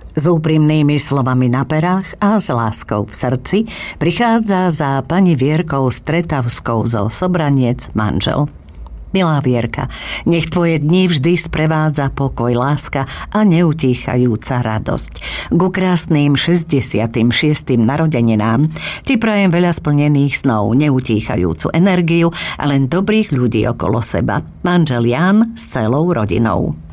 S úprimnými slovami na perách a s láskou v srdci prichádza za pani Vierkou Stretavskou zo Sobraniec manžel. Milá Vierka, nech tvoje dni vždy sprevádza pokoj, láska a neutíchajúca radosť. Ku krásnym 66. narodeninám ti prajem veľa splnených snov, neutíchajúcu energiu a len dobrých ľudí okolo seba. Manžel Ján s celou rodinou.